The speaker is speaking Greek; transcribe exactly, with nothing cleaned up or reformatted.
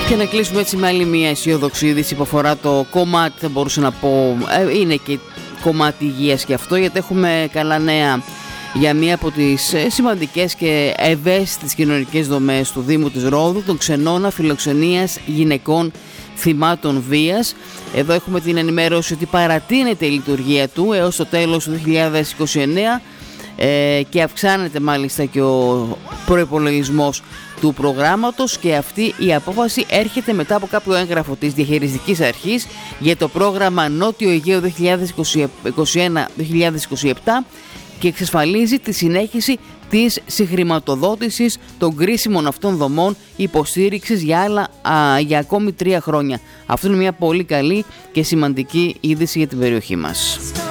Και να κλείσουμε έτσι με άλλη μια αισιόδοξη είδηση που αφορά το κομμάτι, θα μπορούσα να πω, ε, είναι και κομμάτι υγείας και αυτό, γιατί έχουμε καλά νέα για μία από τις σημαντικές και ευαίσθητες κοινωνικές δομές του Δήμου της Ρόδου, τον ξενώνα φιλοξενίας γυναικών θυμάτων βίας. Εδώ έχουμε την ενημέρωση ότι παρατείνεται η λειτουργία του έως το τέλος του δύο χιλιάδες είκοσι εννέα ε, και αυξάνεται μάλιστα και ο προϋπολογισμός του προγράμματος, και αυτή η απόφαση έρχεται μετά από κάποιο έγγραφο της Διαχειριστικής Αρχής για το πρόγραμμα Νότιο Αιγαίο δύο χιλιάδες είκοσι ένα δύο χιλιάδες είκοσι επτά και εξασφαλίζει τη συνέχιση της συγχρηματοδότησης των κρίσιμων αυτών δομών υποστήριξης για, άλλα, α, για ακόμη τρία χρόνια. Αυτό είναι μια πολύ καλή και σημαντική είδηση για την περιοχή μας.